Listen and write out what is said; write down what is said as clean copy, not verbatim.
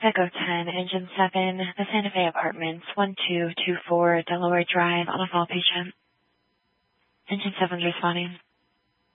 Echo 10, Engine 7, the Santa Fe Apartments, 1224 Delaware Drive, on a call patient. Engine 7's responding.